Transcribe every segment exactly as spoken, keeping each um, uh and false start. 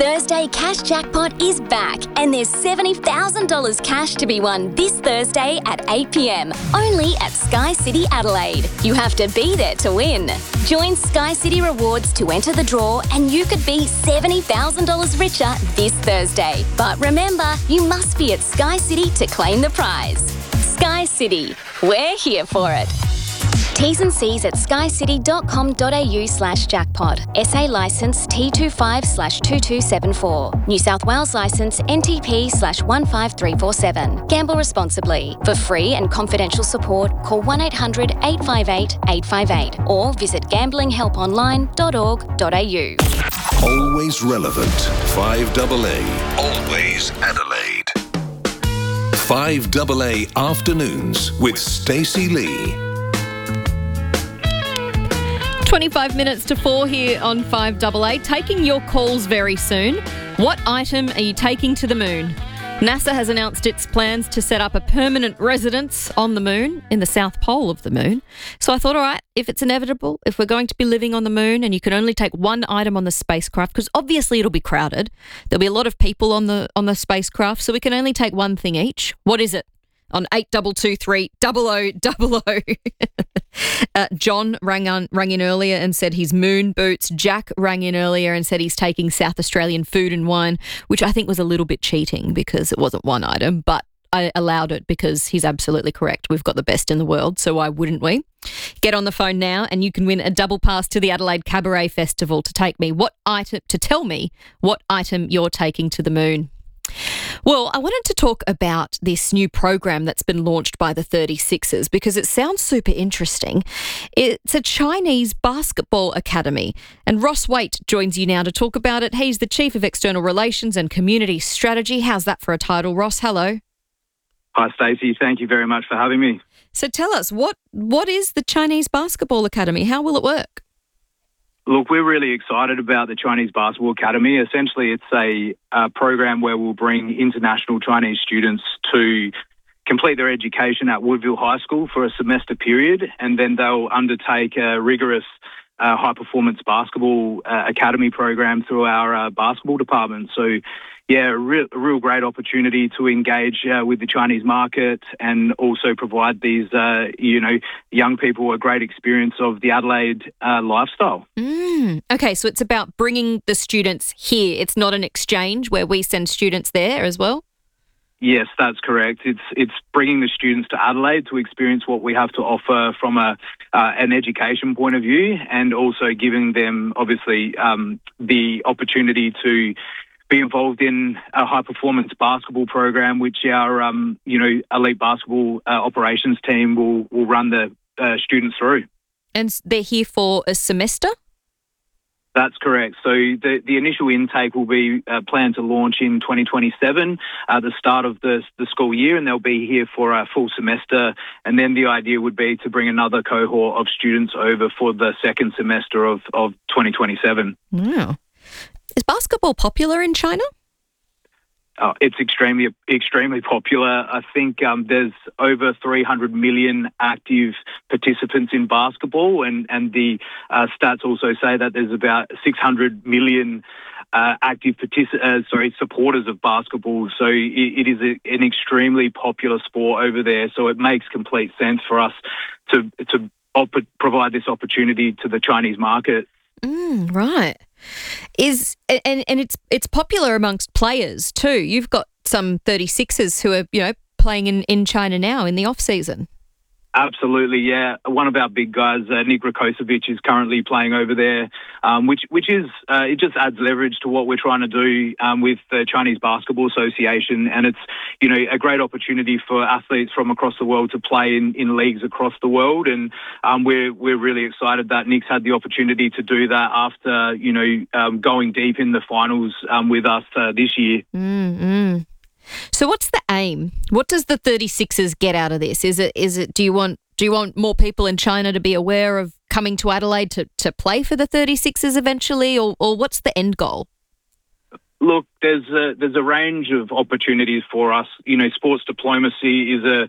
Thursday Cash Jackpot is back and there's seventy thousand dollars cash to be won this Thursday at eight p m, only at Sky City Adelaide. You have to be there to win. Join Sky City Rewards to enter the draw and you could be seventy thousand dollars richer this Thursday. But remember, you must be at Sky City to claim the prize. Sky City, we're here for it. T's and C's at skycity.com.au slash jackpot. S A licence T twenty-five slash two two seven four. New South Wales licence N T P slash one five three four seven. Gamble responsibly. For free and confidential support, call one eight hundred eight five eight eight five eight or visit gambling help online dot org dot a u. Always relevant. five A A. Always Adelaide. five A A Afternoons with Stacey Lee. twenty-five minutes to four here on five A A. Taking your calls very soon. What item are you taking to the moon? NASA has announced its plans to set up a permanent residence on the moon, in the south pole of the moon. So I thought, all right, if it's inevitable, if we're going to be living on the moon and you can only take one item on the spacecraft, because obviously it'll be crowded, there'll be a lot of people on the on the spacecraft, so we can only take one thing each. What is it? On eight two two three double oh double oh. uh, John rang, on, rang in earlier and said his moon boots. Jack rang in earlier and said he's taking South Australian food and wine, which I think was a little bit cheating because it wasn't one item, but I allowed it because he's absolutely correct. We've got the best in the world, so why wouldn't we? Get on the phone now and you can win a double pass to the Adelaide Cabaret Festival to take me what item to tell me what item you're taking to the moon. Well, I wanted to talk about this new program that's been launched by the thirty-sixers because it sounds super interesting. It's a Chinese basketball academy, and Ross Waite joins you now to talk about it. He's the Chief of External Relations and Community Strategy. How's that for a title, Ross? Hello. Hi, Stacey. Thank you very much for having me. So tell us, what what is the Chinese Basketball Academy? How will it work? Look, we're really excited about the Chinese Basketball Academy. Essentially, it's a, a program where we'll bring international Chinese students to complete their education at Woodville High School for a semester period, and then they'll undertake a rigorous uh, high-performance basketball uh, academy program through our uh, basketball department. So, yeah, a real, a real great opportunity to engage uh, with the Chinese market and also provide these, uh, you know, young people a great experience of the Adelaide uh, lifestyle. Mm, okay, so it's about bringing the students here. It's not an exchange where we send students there as well? Yes, that's correct. It's it's bringing the students to Adelaide to experience what we have to offer from a uh, an education point of view, and also giving them, obviously, um, the opportunity to be involved in a high-performance basketball program, which our, um, you know, elite basketball uh, operations team will, will run the uh, students through. And they're here for a semester? That's correct. So the, the initial intake will be uh, planned to launch in twenty twenty-seven, uh, the start of the, the school year, and they'll be here for a full semester. And then the idea would be to bring another cohort of students over for the second semester of, of twenty twenty-seven. Wow. Is basketball popular in China? Oh, it's extremely, extremely popular. I think um, there's over three hundred million active participants in basketball, and, and the uh, stats also say that there's about six hundred million uh, active partic- uh, sorry, supporters of basketball. So it, it is a, an extremely popular sport over there. So it makes complete sense for us to to op- provide this opportunity to the Chinese market. Mm, right. Is and and it's it's popular amongst players too. You've got some thirty-sixers who are, you know, playing in, in China now in the off season. Absolutely, yeah. One of our big guys, uh, Nick Rakocevic, is currently playing over there, um, which which is uh, it just adds leverage to what we're trying to do um, with the Chinese Basketball Association, and it's, you know, a great opportunity for athletes from across the world to play in, in leagues across the world, and um, we're we're really excited that Nick's had the opportunity to do that after, you know, um, going deep in the finals um, with us uh, this year. Mm-hmm. So what's the aim? What does the thirty-sixers get out of this? Is it is it do you want do you want more people in China to be aware of coming to Adelaide to, to play for the thirty-sixers eventually, or, or what's the end goal? Look, there's a, there's a range of opportunities for us. You know, sports diplomacy is a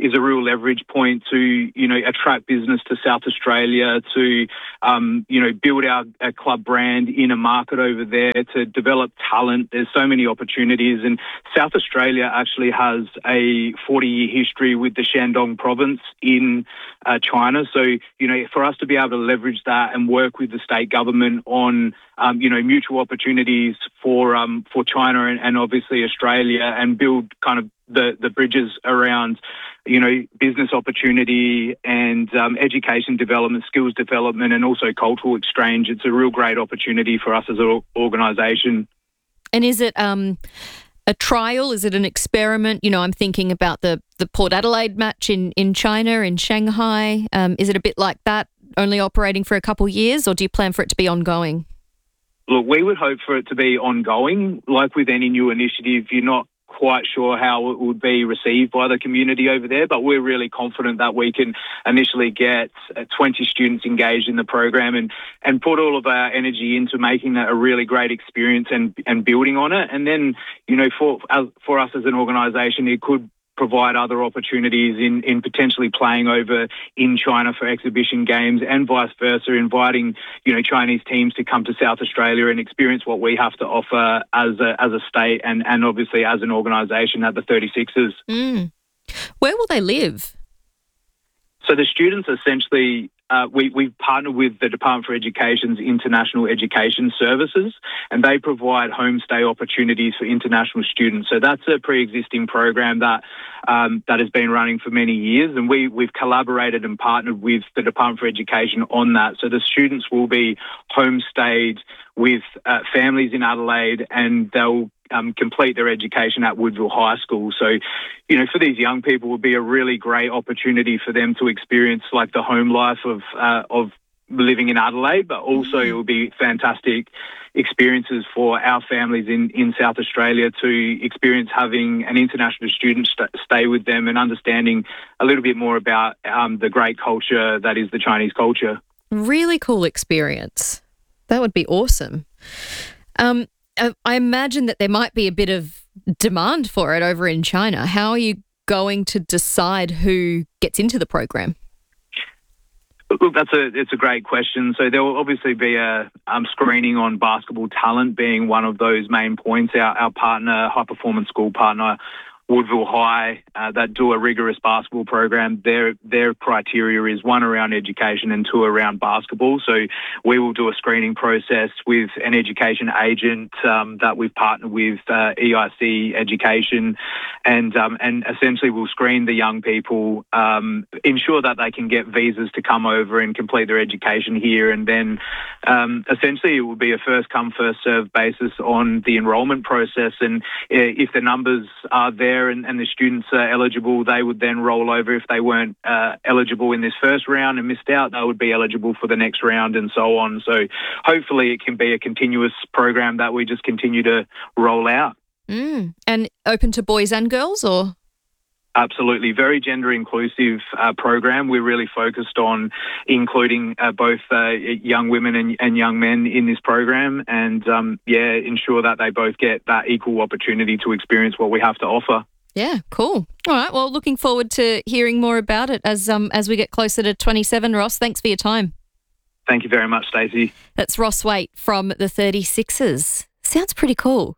is a real leverage point to, you know, attract business to South Australia, to, um, you know, build our, our club brand in a market over there, to develop talent. There's so many opportunities. And South Australia actually has a forty-year history with the Shandong province in uh, China. So, you know, for us to be able to leverage that and work with the state government on, um, you know, mutual opportunities for um, for China and, and obviously Australia, and build kind of the, the bridges around, you know, business opportunity and um, education development, skills development, and also cultural exchange. It's a real great opportunity for us as an organisation. And is it um, a trial? Is it an experiment? You know, I'm thinking about the, the Port Adelaide match in, in China, in Shanghai. Um, is it a bit like that, only operating for a couple of years, or do you plan for it to be ongoing? Look, we would hope for it to be ongoing. Like with any new initiative, you're not quite sure how it would be received by the community over there, but we're really confident that we can initially get twenty students engaged in the program and, and put all of our energy into making that a really great experience and, and building on it. And then, you know, for, for us as an organisation, it could provide other opportunities in, in potentially playing over in China for exhibition games, and vice versa, inviting, you know, Chinese teams to come to South Australia and experience what we have to offer as a, as a state and, and obviously as an organisation at the thirty-sixers. Mm. Where will they live? So the students essentially, uh, we, we've partnered with the Department for Education's International Education Services, and they provide homestay opportunities for international students. So that's a pre-existing program that um, that has been running for many years, and we, we've collaborated and partnered with the Department for Education on that. So the students will be homestayed with uh, families in Adelaide, and they'll Um, complete their education at Woodville High School. So, you know, for these young people, it would be a really great opportunity for them to experience like the home life of uh, of living in Adelaide, but also it would be fantastic experiences for our families in, in South Australia to experience having an international student st- stay with them and understanding a little bit more about um, the great culture that is the Chinese culture. Really cool experience. That would be awesome. Um, I imagine that there might be a bit of demand for it over in China. How are you going to decide who gets into the program? Look, that's a it's a great question. So there will obviously be a um, screening on basketball talent being one of those main points. Our, our partner, high performance school partner, Woodville High, uh, that do a rigorous basketball program, their their criteria is one around education and two around basketball. So we will do a screening process with an education agent um, that we've partnered with, uh, E I C Education, and um, and essentially we'll screen the young people, um, ensure that they can get visas to come over and complete their education here, and then um, essentially it will be a first come first served basis on the enrolment process. And uh, if the numbers are there And, and the students are eligible, they would then roll over. If they weren't uh, eligible in this first round and missed out, they would be eligible for the next round and so on. So hopefully it can be a continuous program that we just continue to roll out. Mm. And open to boys and girls, or? Absolutely. Very gender inclusive uh, program. We're really focused on including uh, both uh, young women and, and young men in this program, and um, yeah, ensure that they both get that equal opportunity to experience what we have to offer. Yeah, cool. All right. Well, looking forward to hearing more about it as um as we get closer to twenty-seven. Ross, thanks for your time. Thank you very much, Stacey. That's Ross Waite from the thirty-sixers. Sounds pretty cool.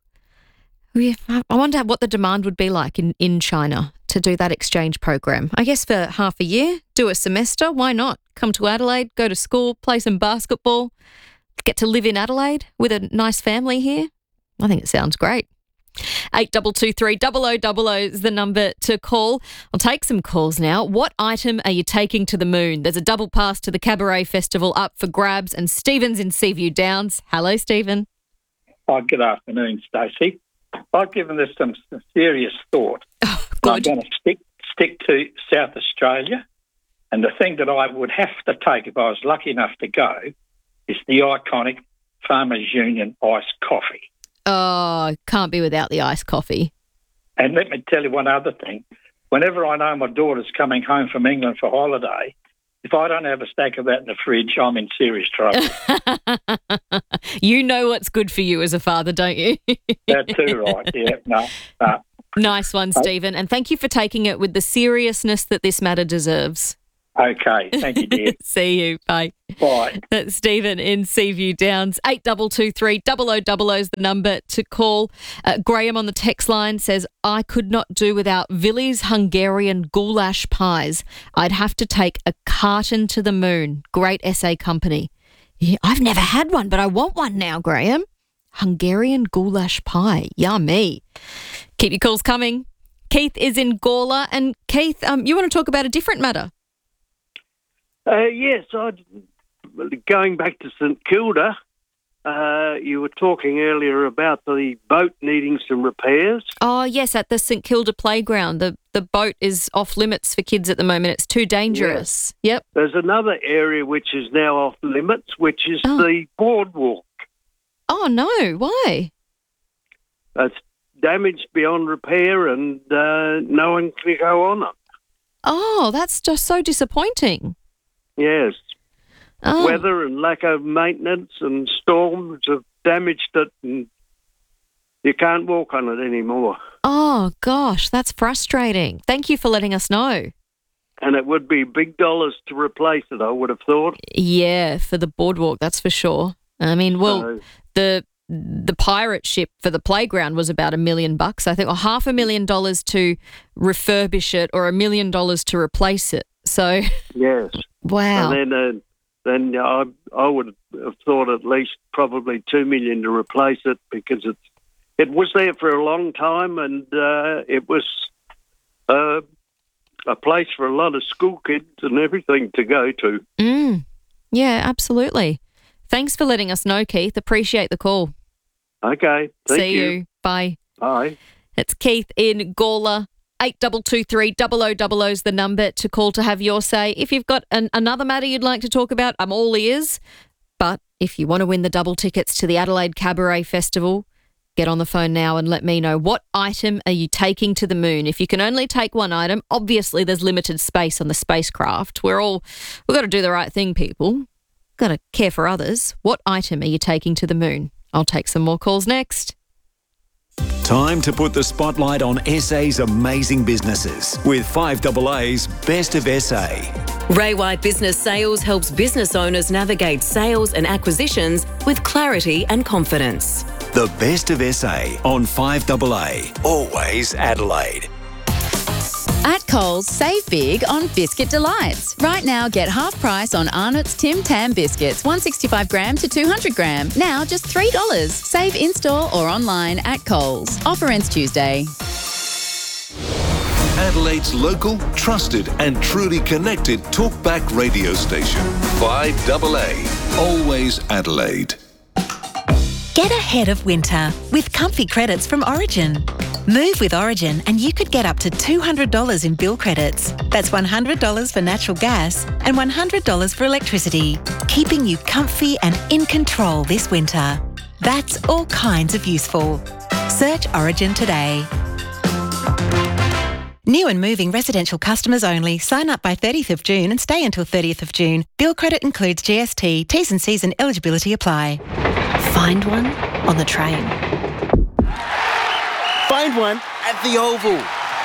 I wonder what the demand would be like in, in China to do that exchange program. I guess for half a year, do a semester, why not? Come to Adelaide, go to school, play some basketball, get to live in Adelaide with a nice family here. I think it sounds great. eight two two three, double oh double oh is the number to call. I'll take some calls now. What item are you taking to the moon? There's a double pass to the Cabaret Festival up for grabs, and Stephen's in Seaview Downs. Hello, Stephen. Oh, good afternoon, Stacey. I've given this some serious thought. Oh, good. I'm going to stick stick to South Australia, and the thing that I would have to take if I was lucky enough to go is the iconic Farmers Union iced coffee. Oh, can't be without the iced coffee. And let me tell you one other thing. Whenever I know my daughter's coming home from England for holiday, if I don't have a stack of that in the fridge, I'm in serious trouble. You know what's good for you as a father, don't you? That's too right, yeah. No, no. Nice one, Stephen. And thank you for taking it with the seriousness that this matter deserves. Okay, thank you, dear. See you. Bye. Bye. That's Stephen in Seaview Downs. eight two two three, double oh double oh is the number to call. Uh, Graham on the text line says, I could not do without Villy's Hungarian goulash pies. I'd have to take a carton to the moon. Great S A company. Yeah, I've never had one, but I want one now, Graham. Hungarian goulash pie. Yummy. Keep your calls coming. Keith is in Gawler. And Keith, um, you want to talk about a different matter? Uh, yes, I'd, going back to St Kilda, uh, you were talking earlier about the boat needing some repairs. Oh, yes, at the St Kilda playground. The the boat is off limits for kids at the moment. It's too dangerous. Yes. Yep. There's another area which is now off limits, which is Oh. the boardwalk. Oh, no. Why? It's damaged beyond repair and uh, no one can go on it. Oh, that's just so disappointing. Yes. Oh. Weather and lack of maintenance and storms have damaged it and you can't walk on it anymore. Oh, gosh, that's frustrating. Thank you for letting us know. And it would be big dollars to replace it, I would have thought. Yeah, for the boardwalk, that's for sure. I mean, well, So- the the pirate ship for the playground was about a million bucks, I think, or half a million dollars to refurbish it or a million dollars to replace it. So, Yes. wow. And then uh, then I I would have thought at least probably two million to replace it because it's it was there for a long time and uh, it was uh, a place for a lot of school kids and everything to go to. Mm. Yeah, absolutely. Thanks for letting us know, Keith. Appreciate the call. Okay, thank See you. you. Bye. Bye. It's Keith in Gawler. eight two two three, double oh double oh is the number to call to have your say. If you've got an, another matter you'd like to talk about, I'm all ears. But if you want to win the double tickets to the Adelaide Cabaret Festival, get on the phone now and let me know. What item are you taking to the moon? If you can only take one item, obviously there's limited space on the spacecraft. We're all, we've got to do the right thing, people. Got to care for others. What item are you taking to the moon? I'll take some more calls next. Time to put the spotlight on S A's amazing businesses with five A A's Best of S A. Ray White Business Sales helps business owners navigate sales and acquisitions with clarity and confidence. The Best of S A on five A A. Always Adelaide. At Coles, save big on Biscuit Delights. Right now, get half price on Arnott's Tim Tam biscuits, one sixty-five gram to two hundred gram. Now just three dollars. Save in-store or online at Coles. Offer ends Tuesday. Adelaide's local, trusted and truly connected talkback radio station. five A A. Always Adelaide. Get ahead of winter with comfy credits from Origin. Move with Origin and you could get up to two hundred dollars in bill credits. That's one hundred dollars for natural gas and one hundred dollars for electricity, keeping you comfy and in control this winter. That's all kinds of useful. Search Origin today. New and moving residential customers only. Sign up by thirtieth of June and stay until thirtieth of June. Bill credit includes G S T. T's and C's and eligibility apply. Find one on the train. Find one at the Oval.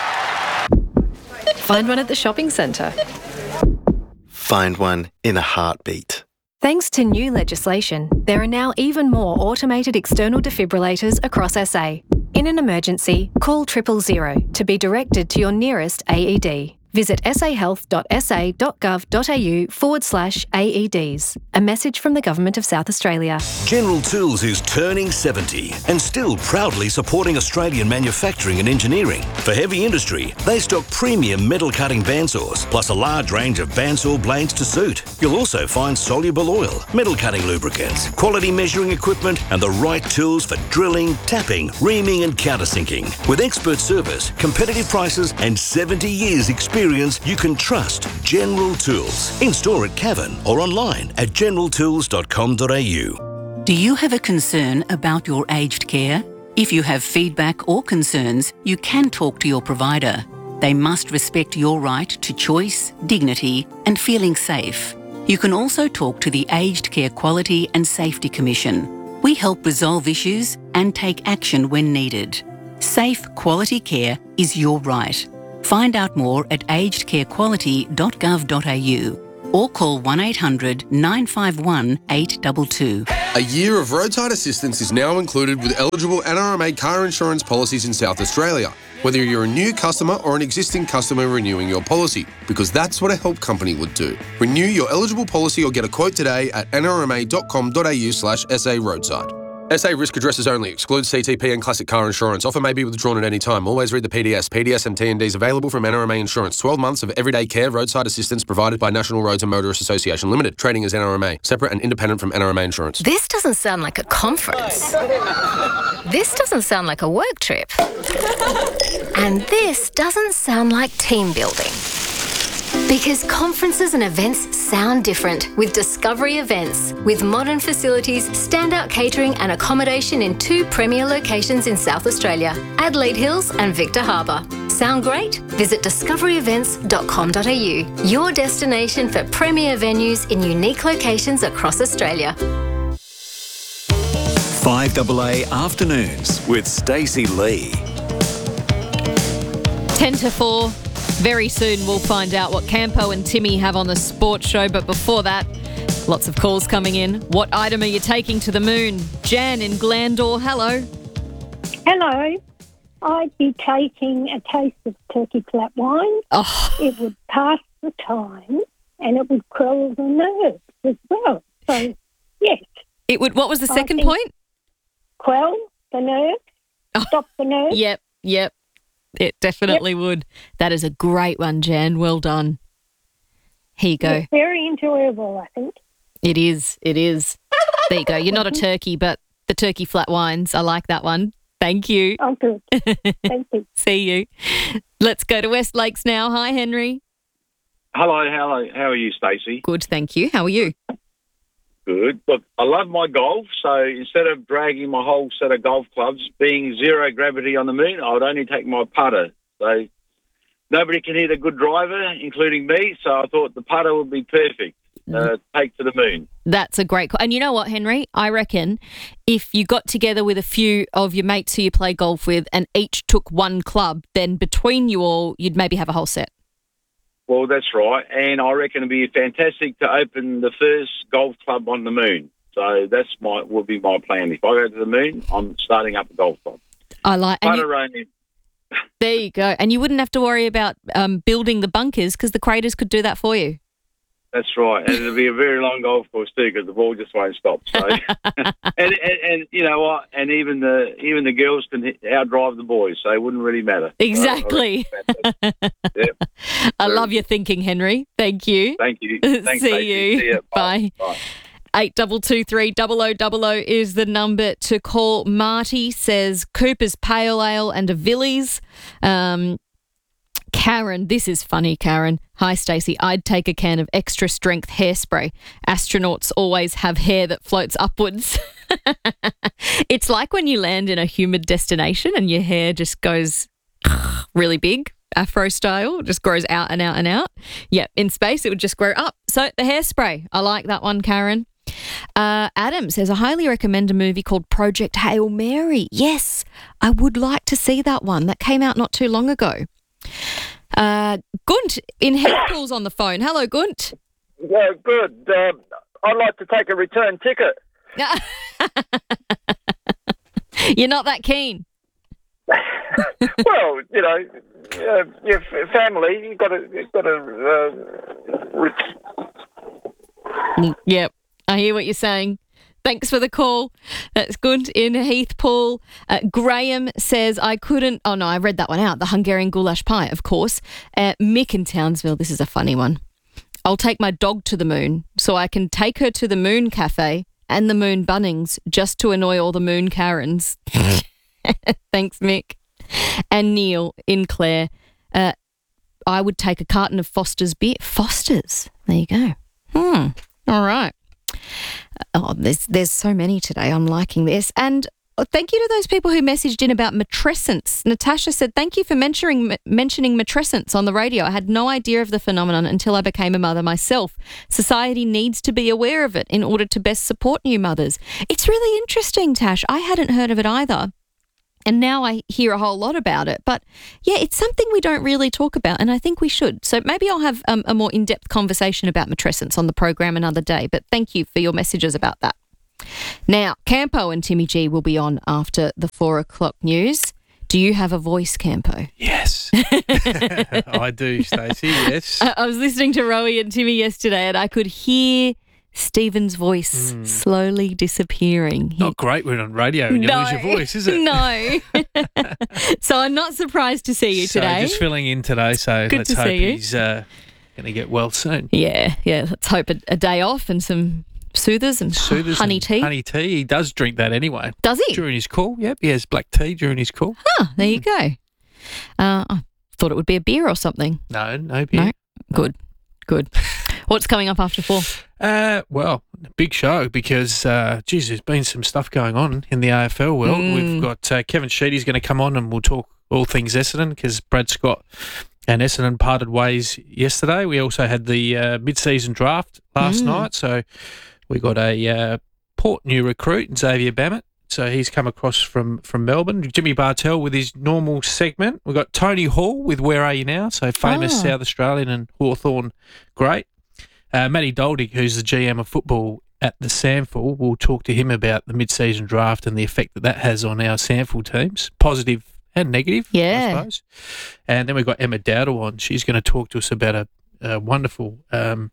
Find one at the shopping centre. Find one in a heartbeat. Thanks to new legislation, there are now even more automated external defibrillators across S A. In an emergency, call triple zero to be directed to your nearest A E D. Visit sahealth.sa.gov.au forward slash AEDs. A message from the Government of South Australia. General Tools is turning seventy and still proudly supporting Australian manufacturing and engineering. For heavy industry, they stock premium metal cutting bandsaws, plus a large range of bandsaw blades to suit. You'll also find soluble oil, metal cutting lubricants, quality measuring equipment, and the right tools for drilling, tapping, reaming, and countersinking. With expert service, competitive prices, and seventy years experience, you can trust General Tools. In store at Cavan or online at general tools dot com dot a u. Do you have a concern about your aged care? If you have feedback or concerns, you can talk to your provider. They must respect your right to choice, dignity, and feeling safe. You can also talk to the Aged Care Quality and Safety Commission. We help resolve issues and take action when needed. Safe, quality care is your right. Find out more at aged care quality dot gov dot a u or call one eight hundred nine five one eight two two. A year of roadside assistance is now included with eligible N R M A car insurance policies in South Australia, whether you're a new customer or an existing customer renewing your policy, because that's what a help company would do. Renew your eligible policy or get a quote today at n r m a dot com dot a u slash s a roadside. S A risk addresses only. Excludes C T P and classic car insurance. Offer may be withdrawn at any time. Always read the P D S. P D S and T N Ds available from N R M A Insurance. twelve months of everyday care roadside assistance provided by National Roads and Motorists Association Limited. Trading as N R M A. Separate and independent from N R M A Insurance. This doesn't sound like a conference. This doesn't sound like a work trip. And this doesn't sound like team building. Because conferences and events sound different with Discovery Events. With modern facilities, standout catering and accommodation in two premier locations in South Australia, Adelaide Hills and Victor Harbour. Sound great? Visit discovery events dot com dot a u, your destination for premier venues in unique locations across Australia. five A A Afternoons with Stacey Lee. ten to four. Very soon we'll find out what Campo and Timmy have on the sports show, but before that, lots of calls coming in. What item are you taking to the moon? Jan in Glandore, hello. Hello. I'd be taking a taste of turkey flat wine. Oh. It would pass the time and it would quell the nerves as well. So, yes. It would. What was the I second think point? Quell the nerves, stop the nerves. Yep, yep. It definitely yep. would. That is a great one, Jan. Well done. Here you go. It's very enjoyable, I think. It is. It is. There you go. You're not a turkey, but the turkey flat wines. I like that one. Thank you. Oh, good. Thank you. See you. Let's go to West Lakes now. Hi, Henry. Hello, hello. How are you, Stacey? Good, thank you. How are you? Good. Look, I love my golf, so instead of dragging my whole set of golf clubs, being zero gravity on the moon, I would only take my putter. So nobody can hit a good driver, including me, so I thought the putter would be perfect. Uh, take to the moon. That's a great call. And you know what, Henry? I reckon if you got together with a few of your mates who you play golf with and each took one club, then between you all, you'd maybe have a whole set. Well, that's right. And I reckon it'd be fantastic to open the first golf club on the moon. So that's my will be my plan. If I go to the moon, I'm starting up a golf club. I like and Putter you, only. There you go. And you wouldn't have to worry about um, building the bunkers because the craters could do that for you. That's right, and it'll be a very long golf course too because the ball just won't stop. So, and, and and you know what? And even the even the girls can hit, outdrive the boys, so it wouldn't really matter. Exactly. So I, yep. I love your thinking, Henry. Thank you. Thank you. Thanks, See Stacey. you. See you. Bye. Bye. Eight double two three double o double o is the number to call. Marty says Cooper's Pale Ale and a Villies. Um, Karen, this is funny, Karen. Hi, Stacey. I'd take a can of extra strength hairspray. Astronauts always have hair that floats upwards. It's like when you land in a humid destination and your hair just goes really big, afro style, just grows out and out and out. Yeah, in space it would just grow up. So the hairspray, I like that one, Karen. Uh, Adam says, I highly recommend a movie called Project Hail Mary. Yes, I would like to see that one. That came out not too long ago. Uh, Gunt in Heathpool's on the phone. Hello, Gunt. Yeah, good. Um, I'd like to take a return ticket. You're not that keen. Well, you know, uh, your family, you've got to, you've got to. Uh, re- yep, I hear what you're saying. Thanks for the call. That's Gunt in Heathpool. Uh, Graham says, I couldn't... Oh, no, I read that one out. The Hungarian goulash pie, of course. Uh, Mick in Townsville. This is a funny one. I'll take my dog to the moon so I can take her to the Moon Cafe and the Moon Bunnings just to annoy all the Moon Karens. Thanks, Mick. And Neil in Clare. Uh, I would take a carton of Foster's beer. Foster's. There you go. Hmm. All right. Oh, there's there's so many today. I'm liking this. And thank you to those people who messaged in about matrescence. Natasha said, thank you for mentioning mentioning matrescence on the radio. I had no idea of the phenomenon until I became a mother myself. Society needs to be aware of it in order to best support new mothers. It's really interesting, Tash. I hadn't heard of it either. And now I hear a whole lot about it. But yeah, it's something we don't really talk about, and I think we should. So maybe I'll have um, a more in-depth conversation about matrescence on the program another day. But thank you for your messages about that. Now, Campo and Timmy G will be on after the four o'clock news. Do you have a voice, Campo? Yes. I do, Stacey, yes. I, I was listening to Rowie and Timmy yesterday, and I could hear Stephen's voice mm. slowly disappearing. Not great when on radio and you no, lose your voice, is it? No. So I'm not surprised to see you so today. Just filling in today, so Good let's to hope see you. he's uh, going to get well soon. Yeah, yeah. Let's hope a, a day off and some soothers and Soothers honey and tea. Honey tea. He does drink that anyway. Does he? During his call. Yep, he has black tea during his call. Ah, there you go. Uh, I thought it would be a beer or something. No, no beer. No? Good, good. What's coming up after four? Uh, well, big show because, uh, geez, there's been some stuff going on in the A F L world. Mm. We've got uh, Kevin Sheedy's going to come on and we'll talk all things Essendon because Brad Scott and Essendon parted ways yesterday. We also had the uh, mid-season draft last Mm. night, so we got a uh, Port new recruit, Xavier Bammett. So he's come across from, from Melbourne. Jimmy Bartell with his normal segment. We've got Tony Hall with Where Are You Now? So famous Oh. South Australian and Hawthorn great. Uh, Matty Doldig, who's the G M of football at the SANFL, we'll talk to him about the mid-season draft and the effect that that has on our SANFL teams, positive and negative, Yeah. I suppose. And then we've got Emma Dowdle on. She's going to talk to us about a, a wonderful um,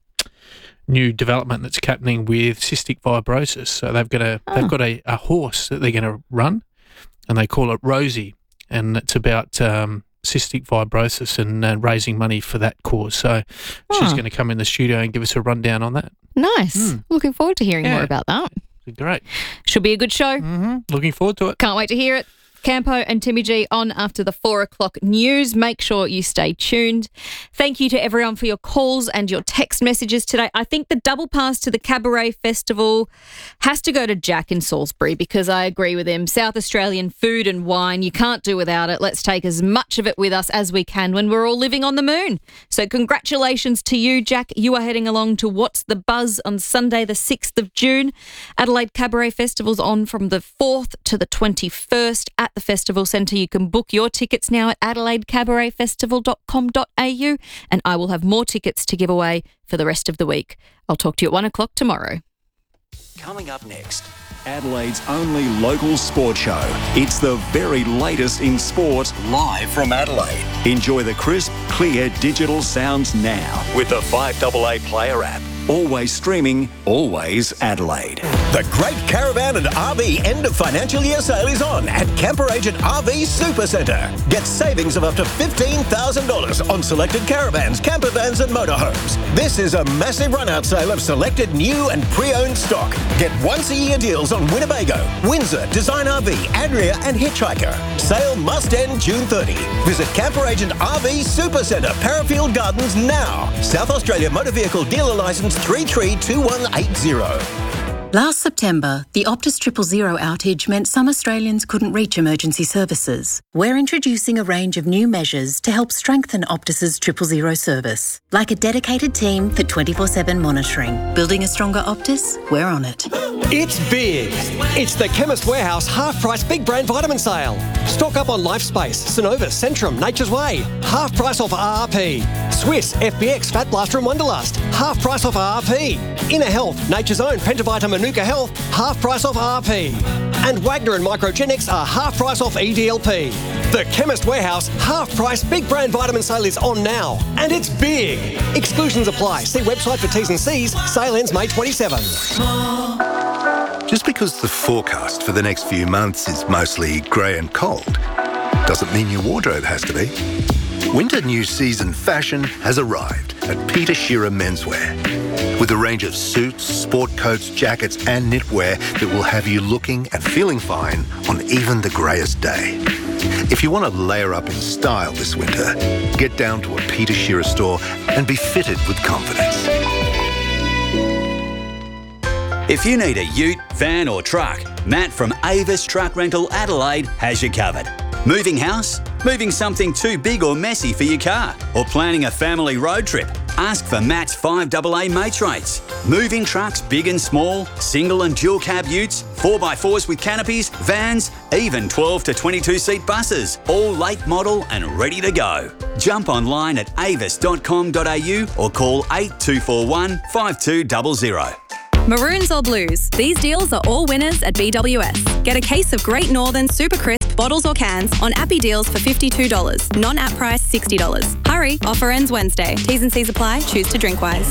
new development that's happening with cystic fibrosis. So they've got a Oh. they've got a, a horse that they're going to run, and they call it Rosie, and it's about um, cystic fibrosis and uh, raising money for that cause. So she's Oh. going to come in the studio and give us a rundown on that. Nice. Mm. Looking forward to hearing Yeah. more about that. Great. Should be a good show. Mm-hmm. Looking forward to it. Can't wait to hear it. Campo and Timmy G on after the four o'clock news. Make sure you stay tuned. Thank you to everyone for your calls and your text messages today. I think the double pass to the Cabaret Festival has to go to Jack in Salisbury because I agree with him. South Australian food and wine, you can't do without it. Let's take as much of it with us as we can when we're all living on the moon. So congratulations to you, Jack. You are heading along to What's the Buzz on Sunday the sixth of June. Adelaide Cabaret Festival's on from the fourth to the twenty-first at the Festival Centre. You can book your tickets now at adelaide cabaret festival dot com dot a u, and I will have more tickets to give away for the rest of the week. I'll talk to you at one o'clock tomorrow. Coming up next, Adelaide's only local sport show. It's the very latest in sport, live from Adelaide. Enjoy the crisp, clear digital sounds now with the five A A Player app. Always streaming, always Adelaide. The Great Caravan and R V end of financial year sale is on at Camper Agent R V Supercentre. Get savings of up to fifteen thousand dollars on selected caravans, camper vans and motorhomes. This is a massive run-out sale of selected new and pre-owned stock. Get once-a-year deals on Winnebago, Windsor, Design R V, Adria and Hitchhiker. Sale must end June thirtieth. Visit Camper Agent R V Supercentre, Parafield Gardens now. South Australia Motor Vehicle Dealer Licence three three two one eight zero. Last September, the Optus Triple Zero outage meant some Australians couldn't reach emergency services. We're introducing a range of new measures to help strengthen Optus's Triple Zero service, like a dedicated team for twenty-four seven monitoring. Building a stronger Optus? We're on it. It's big. It's the Chemist Warehouse half-price big brand vitamin sale. Stock up on LifeSpace, Synovus, Centrum, Nature's Way. Half price off R R P. Swiss, F B X, Fat Blaster and Wonderlust. Half price off R R P. Inner Health, Nature's Own, Pentavita, Manuka Health. Half price off R R P. And Wagner and Microgenics are half price off E D L P. The Chemist Warehouse half price big brand vitamin sale is on now. And it's big. Exclusions apply. See website for T's and C's. Sale ends May twenty-seventh. Just because the forecast for the next few months is mostly grey and cold, doesn't mean your wardrobe has to be. Winter new season fashion has arrived at Peter Shearer Menswear. With a range of suits, sport coats, jackets and knitwear that will have you looking and feeling fine on even the greyest day. If you want to layer up in style this winter, get down to a Peter Shearer store and be fitted with confidence. If you need a ute, van or truck, Matt from Avis Truck Rental Adelaide has you covered. Moving house? Moving something too big or messy for your car? Or planning a family road trip? Ask for Matt's five double A mates rates. Moving trucks big and small, single and dual cab utes, four by fours with canopies, vans, even twelve to twenty-two seat buses, all late model and ready to go. Jump online at avis dot com dot a u or call eight two four one, five two zero zero. Maroons or blues, these deals are all winners at B W S. Get a case of Great Northern Super Crisp bottles or cans on Appy deals for fifty-two dollars. Non-app price sixty dollars. Hurry, offer ends Wednesday. T's and C's apply. Choose to drink wise.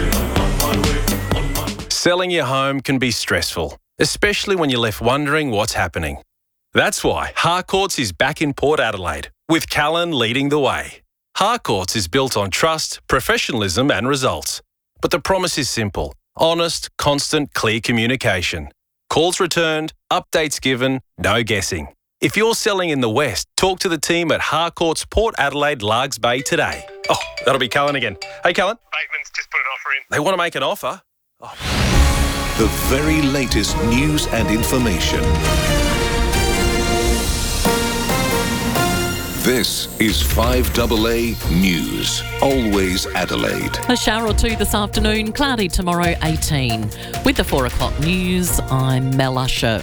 Selling your home can be stressful, especially when you're left wondering what's happening. That's why Harcourts is back in Port Adelaide, with Callan leading the way. Harcourts is built on trust, professionalism and results. But the promise is simple. Honest, constant, clear communication. Calls returned, updates given, no guessing. If you're selling in the West, talk to the team at Harcourts Port Adelaide Largs Bay today. Oh, that'll be Callan again. Hey, Callan. Bateman's just put an offer in. They want to make an offer? Oh. The very latest news and information. This is five double A News. Always Adelaide. A shower or two this afternoon, cloudy tomorrow, eighteen. With the four o'clock news, I'm Mel Usher.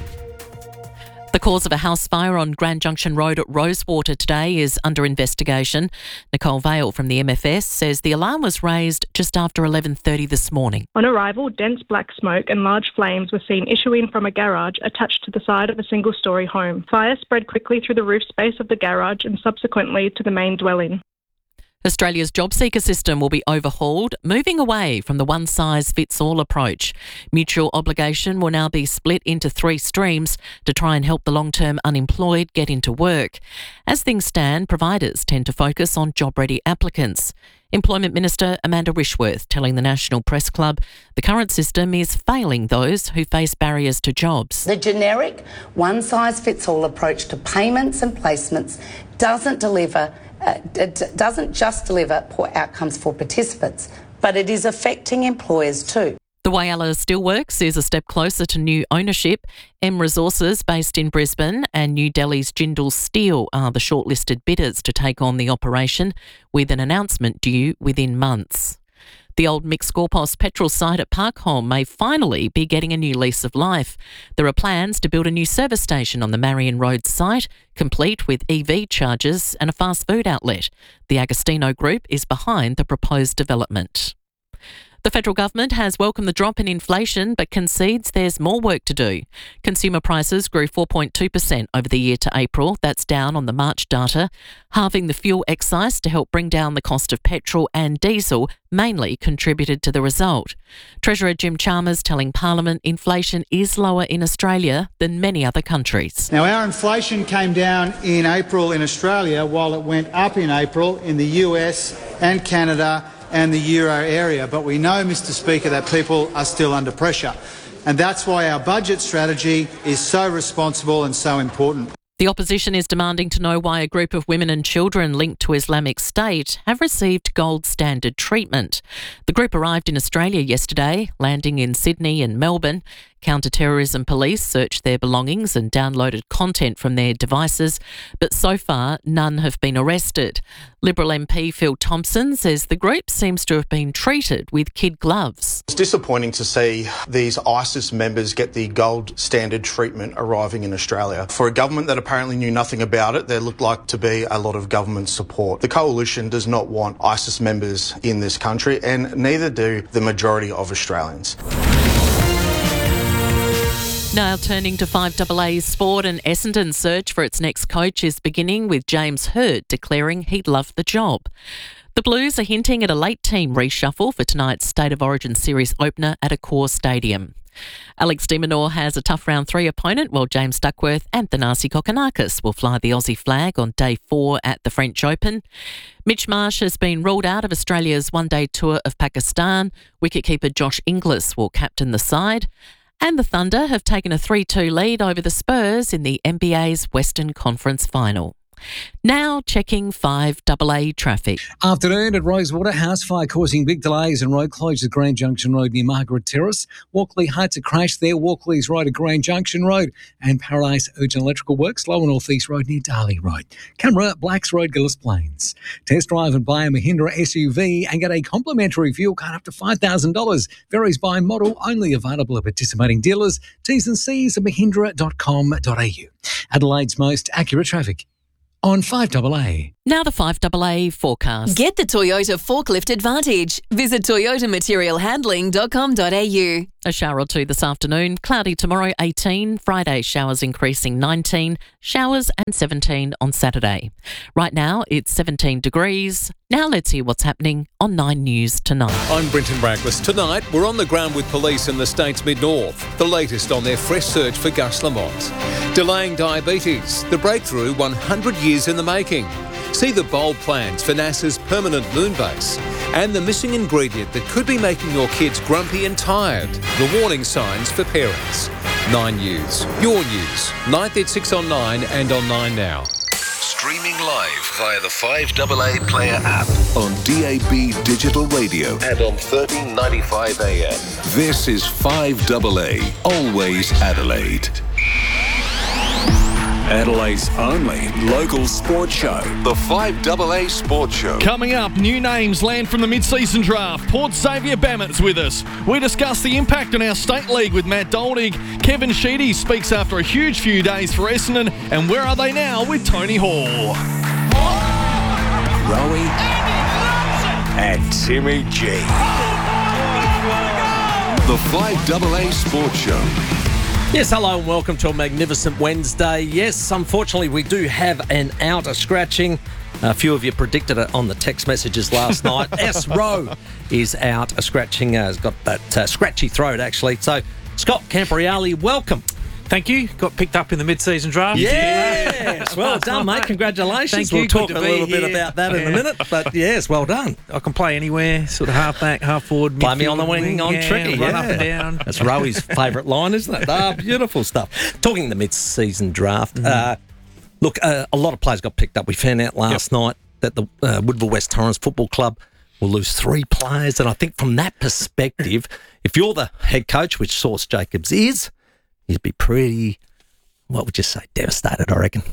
The cause of a house fire on Grand Junction Road at Rosewater today is under investigation. Nicole Vale from the M F S says the alarm was raised just after eleven thirty this morning. On arrival, dense black smoke and large flames were seen issuing from a garage attached to the side of a single-storey home. Fire spread quickly through the roof space of the garage and subsequently to the main dwelling. Australia's job seeker system will be overhauled, moving away from the one-size-fits-all approach. Mutual obligation will now be split into three streams to try and help the long-term unemployed get into work. As things stand, providers tend to focus on job-ready applicants. Employment Minister Amanda Rishworth telling the National Press Club the current system is failing those who face barriers to jobs. The generic one-size-fits-all approach to payments and placements doesn't deliver Uh, it doesn't just deliver poor outcomes for participants, but it is affecting employers too. The way Ella still works is a step closer to new ownership. M Resources, based in Brisbane, and New Delhi's Jindal Steel are the shortlisted bidders to take on the operation, with an announcement due within months. The old Mick Scorpos petrol site at Parkholme may finally be getting a new lease of life. There are plans to build a new service station on the Marion Road site, complete with E V chargers and a fast food outlet. The Agostino Group is behind the proposed development. The federal government has welcomed the drop in inflation but concedes there's more work to do. Consumer prices grew four point two percent over the year to April. That's down on the March data. Halving the fuel excise to help bring down the cost of petrol and diesel mainly contributed to the result. Treasurer Jim Chalmers telling Parliament inflation is lower in Australia than many other countries. Now, our inflation came down in April in Australia while it went up in April in the U S and Canada and the euro area. But we know, Mister Speaker, that people are still under pressure. And that's why our budget strategy is so responsible and so important. The opposition is demanding to know why a group of women and children linked to Islamic State have received gold standard treatment. The group arrived in Australia yesterday, landing in Sydney and Melbourne. Counter-terrorism police searched their belongings and downloaded content from their devices, but so far none have been arrested. Liberal M P Phil Thompson says the group seems to have been treated with kid gloves. It's disappointing to see these ISIS members get the gold standard treatment arriving in Australia. For a government that apparently knew nothing about it, there looked like to be a lot of government support. The coalition does not want ISIS members in this country, and neither do the majority of Australians. Now turning to five double A's sport, and Essendon's search for its next coach is beginning with James Hird declaring he'd love the job. The Blues are hinting at a late team reshuffle for tonight's State of Origin Series opener at Accor Stadium. Alex de Minaur has a tough round three opponent, while James Duckworth and Thanasi Kokkinakis will fly the Aussie flag on day four at the French Open. Mitch Marsh has been ruled out of Australia's one-day tour of Pakistan. Wicketkeeper Josh Inglis will captain the side. And the Thunder have taken a three two lead over the Spurs in the N B A's Western Conference Final. Now checking five A A traffic. Afternoon at Rosewater, house fire causing big delays and road closures at Grand Junction Road near Margaret Terrace. Walkley Heights, a crash there. Walkley's Road at Grand Junction Road and Paradise Urgent Electrical Works, Lower North East Road near Darley Road. Camera, Blacks Road, Gillis Plains. Test drive and buy a Mahindra S U V and get a complimentary fuel card up to five thousand dollars. Varies by model, only available at participating dealers. T's and C's at mahindra dot com dot a u. Adelaide's most accurate traffic on five A A. Now the five A A forecast. Get the Toyota Forklift Advantage. Visit toyota material handling dot com dot a u. A shower or two this afternoon. Cloudy tomorrow, eighteen. Friday, showers increasing, nineteen. Showers and seventeen on Saturday. Right now, it's seventeen degrees. Now let's hear what's happening on Nine News tonight. I'm Brenton Brackless. Tonight, we're on the ground with police in the state's mid-north. The latest on their fresh search for Gus Lamont. Delaying diabetes. The breakthrough one hundred years in the making. See the bold plans for NASA's permanent moon base and the missing ingredient that could be making your kids grumpy and tired. The warning signs for parents. Nine News. Your news. ninth at six on Nine and on Nine Now. Streaming live via the five A A Player app. On D A B Digital Radio and on thirteen ninety-five A M. This is five A A. Always Adelaide. Adelaide's only local sports show. The five A A Sports Show. Coming up, new names land from the mid-season draft. Port Xavier Bammett's with us. We discuss the impact on our state league with Matt Doldig. Kevin Sheedy speaks after a huge few days for Essendon. And where are they now with Tony Hall? Rowie and Timmy G. The five A A Sports Show. Yes, hello and welcome to a magnificent Wednesday. Yes, unfortunately we do have an outer scratching. A few of you predicted it on the text messages last night. S. Rowe is out a scratching. Uh, has got that uh, scratchy throat actually. So, Scott Camporeale, welcome. Thank you. Got picked up in the mid-season draft. Yes, well done, mate. Congratulations. Thank we'll you. talk Good a to be little here. bit about that in a minute. But yes, well done. I can play anywhere, sort of half back, half forward. Play me on the midfield, wing, on yeah, tricky. run yeah. up and down. That's Rowie's favourite line, isn't it? Ah, beautiful stuff. Talking the mid-season draft. Mm-hmm. Uh, look, uh, a lot of players got picked up. We found out last yep. night that the uh, Woodville West Torrens Football Club will lose three players. And I think from that perspective, if you're the head coach, which Sauce Jacobs is, you'd be pretty... What would you say? Devastated, I reckon.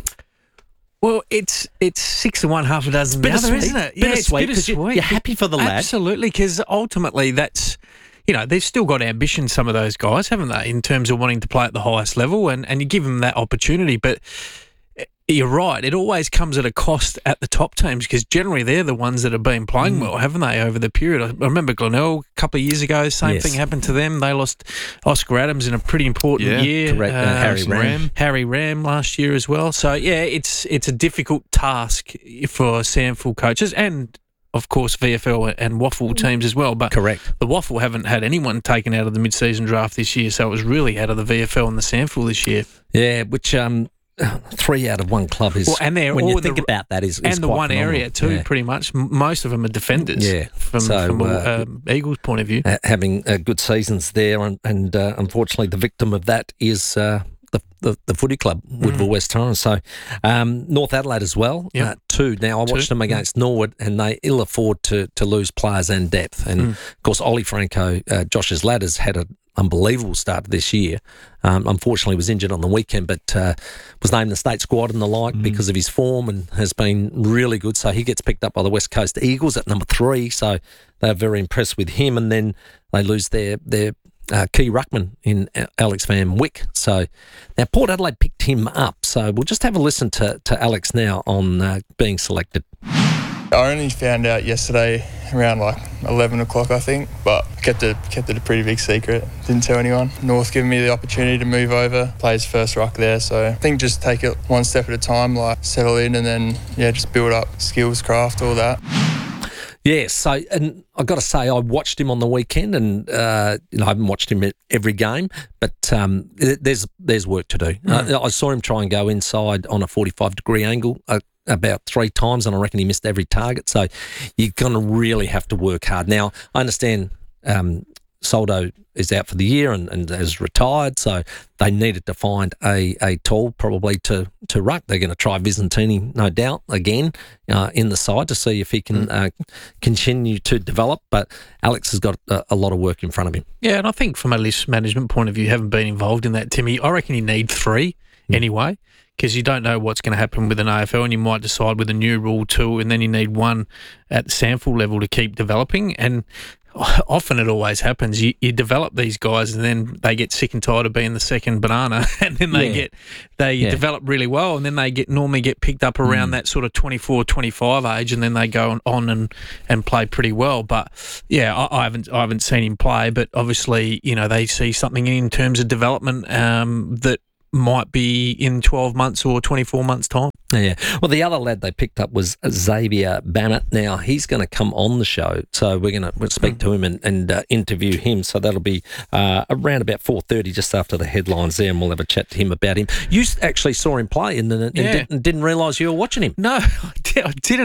Well, it's it's six and one, half a dozen the other, isn't it? Yeah, it's bittersweet. You're, you're happy for the lad. Absolutely, because ultimately that's, you know, they've still got ambition, some of those guys, haven't they, in terms of wanting to play at the highest level, and, and you give them that opportunity. But you're right, it always comes at a cost at the top teams because generally they're the ones that have been playing mm. well, haven't they, over the period? I remember Glenelg a couple of years ago, same yes. thing happened to them. They lost Oscar Adams in a pretty important yeah, year. Correct. Uh, and Harry Ram. Ram. Harry Ram last year as well. So, yeah, it's it's a difficult task for SANFL coaches and, of course, V F L and Waffle teams as well. But correct. The Waffle haven't had anyone taken out of the mid-season draft this year, so it was really out of the V F L and the SANFL this year. Yeah, which... um. Three out of one club is, well, and they're when all you think the, about that, is, is and the quite one phenomenal. area too. Yeah. Most of them, most of them are defenders. Yeah, from, so, from uh, uh, Eagles' point of view, uh, having uh, good seasons there, and, and uh, unfortunately, the victim of that is uh, the, the the footy club, Woodville mm. West Torrens. So um, North Adelaide as well, yep. uh, two. Now I watched two. them against mm. Norwood, and they ill afford to to lose players and depth. And mm. of course, Ollie Franco, uh, Josh's lad, has had an unbelievable start this year. Um, unfortunately, was injured on the weekend, but uh, was named the state squad and the like mm. because of his form and has been really good. So he gets picked up by the West Coast Eagles at number three. So they're very impressed with him. And then they lose their their uh, key ruckman in Alex Van Wyck. So now Port Adelaide picked him up. So we'll just have a listen to, to Alex now on uh, being selected. I only found out yesterday around like eleven o'clock, I think, but kept it kept it a pretty big secret. Didn't tell anyone. North giving me the opportunity to move over, play his first ruck there. So I think just take it one step at a time, like settle in and then, yeah, just build up skills, craft, all that. Yeah, so, and I've got to say, I watched him on the weekend and, uh, you know, I haven't watched him at every game, but um, there's there's work to do. Mm. Uh, I saw him try and go inside on a forty-five degree angle uh, about three times, and I reckon he missed every target. So you're going to really have to work hard. Now, I understand um, Soldo is out for the year and, and has retired, so they needed to find a, a tall probably to, to ruck. They're going to try Visentini, no doubt, again uh, in the side to see if he can uh, continue to develop, but Alex has got a, a lot of work in front of him. Yeah, and I think from a list management point of view, having been involved in that, Timmy, I reckon you need three mm. anyway, because you don't know what's going to happen with an A F L, and you might decide with a new rule too, and then you need one at the SANFL level to keep developing. And often it always happens. You, you develop these guys, and then they get sick and tired of being the second banana, and then they yeah. get they yeah. develop really well, and then they get normally get picked up around mm. that sort of twenty-four, twenty-five age, and then they go on, on and, and play pretty well. But yeah, I, I haven't I haven't seen him play, but obviously you know they see something in terms of development um, that might be in twelve months or twenty-four months' time. Yeah. Well, the other lad they picked up was Xavier Bannett. Now, he's going to come on the show, so we're going to we'll speak to him and, and uh, interview him. So that'll be uh, around about four thirty, just after the headlines there, and we'll have a chat to him about him. You actually saw him play and, and, yeah. and didn't, didn't realise you were watching him. No, I, did, I didn't.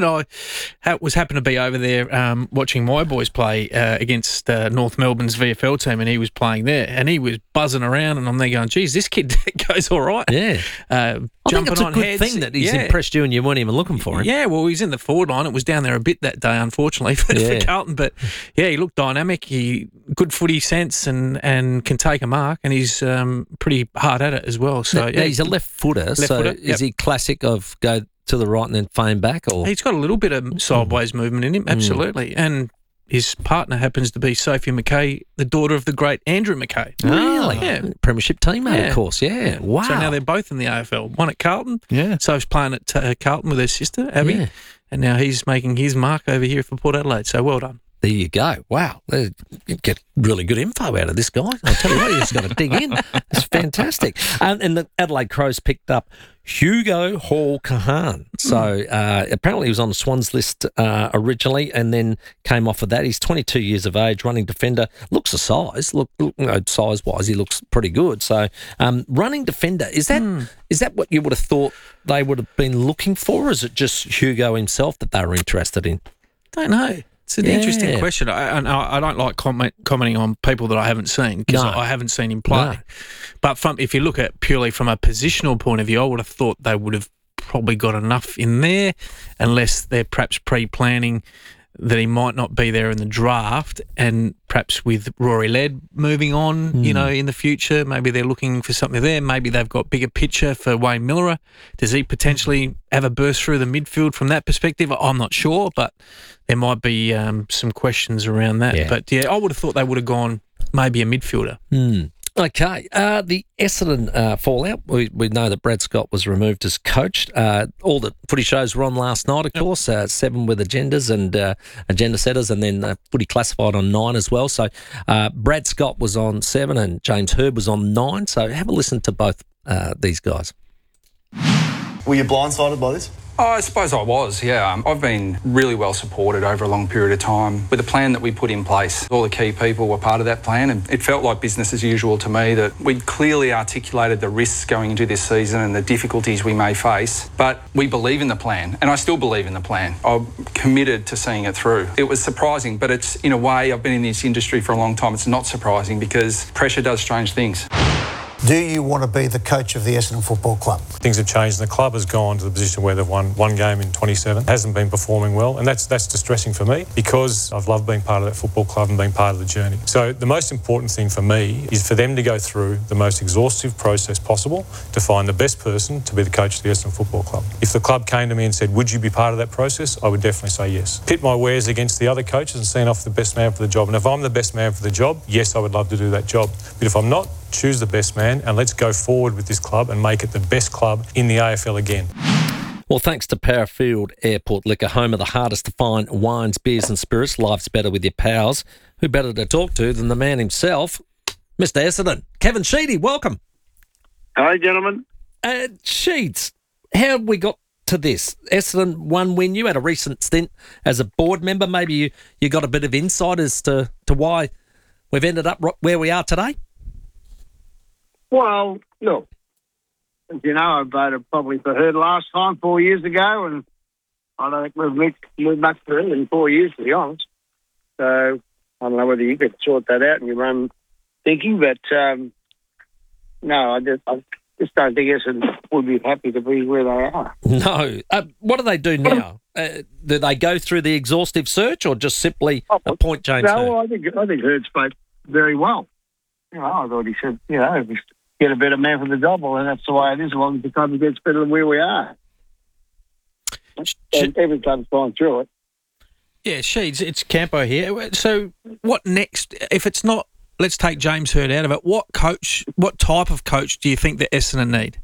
I was happened to be over there um, watching my boys play uh, against uh, North Melbourne's V F L team, and he was playing there, and he was buzzing around, and I'm there going, geez, this kid goes all right. Yeah. Uh, I think jumping it's a on good heads. thing that he's yeah. impressed you and you weren't even looking for him. Yeah, well, he's in the forward line. It was down there a bit that day, unfortunately, for, Yeah. for Carlton. But, yeah, he looked dynamic. He good footy sense and, and can take a mark, and he's um, pretty hard at it as well. So Now, yeah, he's a left footer, left so footer, is yep. he classic of go to the right and then fame back? Or He's got a little bit of sideways movement in him, absolutely. And his partner happens to be Sophie Mackay, the daughter of the great Andrew Mackay. Really? Yeah. Premiership teammate, Yeah. of course, yeah. Yeah. Wow. So now they're both in the A F L. One at Carlton. Yeah. Soph's playing at uh, Carlton with her sister, Abby. Yeah. And now he's making his mark over here for Port Adelaide. So well done. There you go. Wow. You get really good info out of this guy. I'll tell you what, you just got to dig in. It's fantastic. Um, and the Adelaide Crows picked up Hugo Hall-Kahan. So uh, apparently he was on the Swans list uh, originally and then came off of that. He's twenty-two years of age, running defender. Looks a size. Look, look you know, size-wise, he looks pretty good. So um, running defender, is that mm. is that what you would have thought they would have been looking for, or is it just Hugo himself that they were interested in? Don't know. It's an Yeah. interesting question. I, I, I don't like comment, commenting on people that I haven't seen because No. I, I haven't seen him play. No. But from if you look at purely from a positional point of view, I would have thought they would have probably got enough in there, unless they're perhaps pre-planning that he might not be there in the draft, and perhaps with Rory Laird moving on, mm. you know, in the future, maybe they're looking for something there. Maybe they've got bigger picture for Wayne Miller. Does he potentially have a burst through the midfield from that perspective? I'm not sure, but there might be um, some questions around that. Yeah. But yeah, I would have thought they would have gone maybe a midfielder. Mm. Okay, uh, the Essendon uh, fallout. We, we know that Brad Scott was removed as coach. Uh, all the footy shows were on last night, of yep. course. Uh, seven with agendas and uh, agenda setters, and then uh, footy classified on nine as well. So uh, Brad Scott was on seven, and James Herb was on nine. So have a listen to both uh, these guys. Were you blindsided by this? Oh, I suppose I was, yeah. Um, I've been really well supported over a long period of time with the plan that we put in place. All the key people were part of that plan, and it felt like business as usual to me, that we'd clearly articulated the risks going into this season and the difficulties we may face, but we believe in the plan, and I still believe in the plan. I'm committed to seeing it through. It was surprising, but it's, in a way, I've been in this industry for a long time, it's not surprising because pressure does strange things. Do you want to be the coach of the Essendon Football Club? Things have changed and the club has gone to the position where they've won one game in twenty-seven. Hasn't been performing well, and that's that's distressing for me because I've loved being part of that football club and being part of the journey. So the most important thing for me is for them to go through the most exhaustive process possible to find the best person to be the coach of the Essendon Football Club. If the club came to me and said, would you be part of that process? I would definitely say yes. Pit my wares against the other coaches and see off the best man for the job. And if I'm the best man for the job, yes, I would love to do that job. But if I'm not, choose the best man and let's go forward with this club and make it the best club in the A F L again. Well, thanks to Parafield Airport Liquor, home of the hardest to find wines, beers and spirits. Life's better with your pals. Who better to talk to than the man himself, Mister Essendon. Kevin Sheedy, welcome. Hi, gentlemen. Uh, Sheeds, how have we got to this? Essendon, one win. You had a recent stint as a board member. Maybe you, you got a bit of insight as to, to why we've ended up where we are today? Well, look, as you know, I voted probably for her last time four years ago, and I don't think we've moved, moved much further in four years, to be honest. So I don't know whether you could sort that out in your own thinking, but um, no, I just, I just don't think Essendon would be happy to be where they are. No. Uh, what do they do now? Uh, do they go through the exhaustive search or just simply oh, appoint James no, Hird? No, I think, I think Hird spoke very well. You know, I thought he said, you know, just get a better man for the job, well, and that's the way it is, as long as the club gets better than where we are. And every club's gone through it. Yeah, Sheeds, it's Campo here. So what next? If it's not, let's take James Hird out of it, what coach, what type of coach do you think that Essendon need?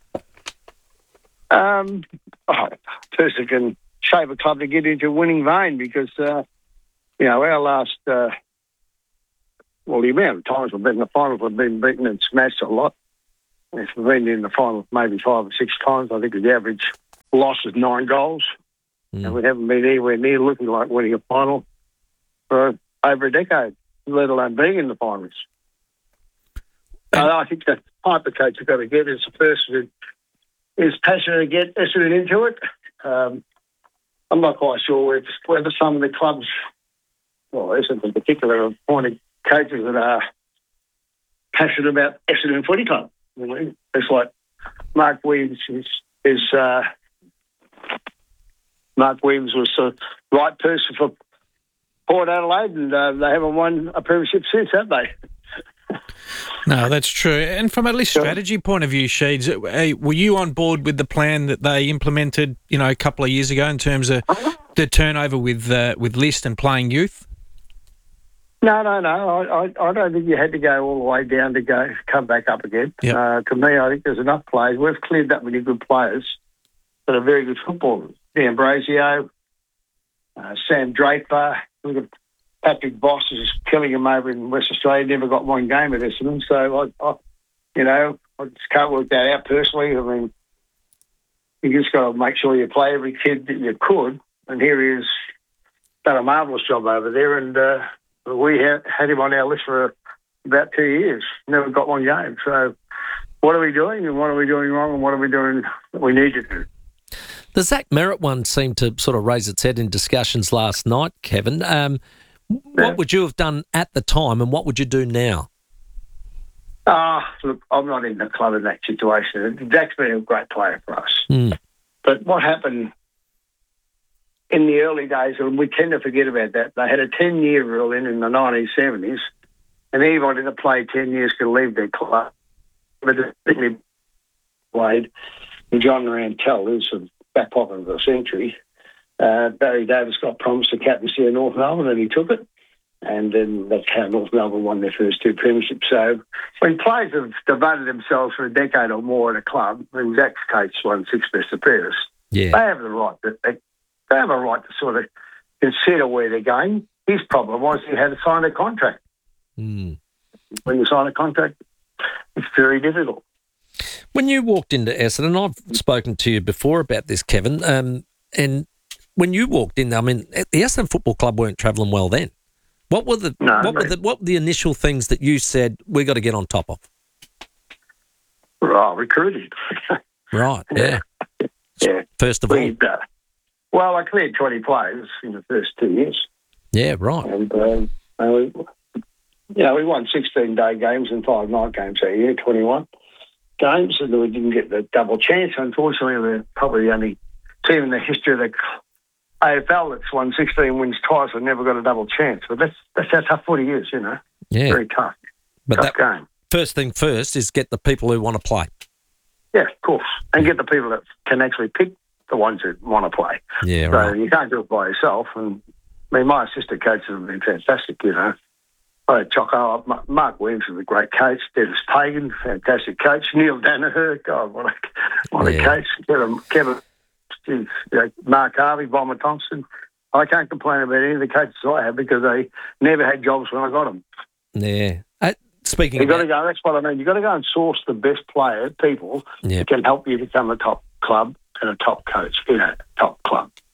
Um, oh, a person can shape a club to get into a winning vein because, uh, you know, our last, uh, well, the amount of times we've been in the finals, we've been beaten and smashed a lot. If we've been in the finals maybe five or six times, I think the average loss is nine goals. Mm. And we haven't been anywhere near looking like winning a final for over a decade, let alone being in the finals. And I think the type of coach you've got to get is the person who is passionate to get Essendon into it. Um, I'm not quite sure if, whether some of the clubs, well, Essendon in particular, have appointed coaches that are passionate about Essendon Footy Club. You know, it's like Mark Williams is, is uh, Mark Williams was the right person for Port Adelaide, and uh, they haven't won a premiership since, have they? No, that's true. And from a list strategy point of view, Sheeds, were you on board with the plan that they implemented, you know, a couple of years ago in terms of the turnover with uh, with list and playing youth? No, no, no. I, I, I don't think you had to go all the way down to go come back up again. Yep. Uh, to me, I think there's enough players. We've cleared that many good players that are very good footballers. D'Ambrosio, uh, Sam Draper, look at Patrick Voss is killing him over in West Australia. Never got one game at Essendon, so I, I, you know, I just can't work that out personally. I mean, you just got to make sure you play every kid that you could. And here he has done a marvellous job over there, and uh, we had, had him on our list for about two years. Never got one game. So, what are we doing, and what are we doing wrong, and what are we doing that we need to do? The Zach Merritt one seemed to sort of raise its head in discussions last night, Kevin. Um, Yeah. What would you have done at the time, and what would you do now? Ah, uh, look, I'm not in the club in that situation. Zach's been a great player for us. Mm. But what happened in the early days, and we tend to forget about that, they had a ten-year rule in in the nineteen seventies, and anybody that played ten years could leave their club. But particularly played John Rantell, who's the back pocket of the century. Uh, Barry Davis got promised the captaincy of North Melbourne, and he took it. And then that's how North Melbourne won their first two premierships. So when players have devoted themselves for a decade or more at a club, and Zach's coach won six best appearances, yeah. they have the right. To, they, they have a right to sort of consider where they're going. His problem was he had to sign a contract. Mm. When you sign a contract, it's very difficult. When you walked into Essendon, I've spoken to you before about this, Kevin, um, and when you walked in, I mean, the Essendon Football Club weren't travelling well then. What were the no, what were the what were the initial things that you said we got to get on top of? Oh, recruiting. Right. Yeah. Yeah. First of all, uh, well, I cleared twenty players in the first two years. Yeah. Right. And um, and we, you know, we won sixteen day games and five night games that year, twenty-one games, and we didn't get the double chance. Unfortunately, we're probably the only team in the history of the A F L that's won sixteen wins twice and never got a double chance. But that's that's how tough footy is, you know. Yeah. Very tough. But tough that game. First thing first is get the people who want to play. Yeah, of course. And get the people that can actually pick the ones that want to play. Yeah, so right. you can't do it by yourself. And I mean, my assistant coaches have been fantastic, you know. I had Choco, Mark Williams is a great coach. Dennis Pagan, fantastic coach. Neil Danaher, God, what a, what yeah. a coach. Kevin, Kevin you know, Mark Harvey, Bomber Thompson. I can't complain about any of the coaches I have because they never had jobs when I got them. Yeah. Uh, speaking You've about... got to go, that's what I mean. You've got to go and source the best player, people yeah. that can help you become a top club and a top coach in a top club.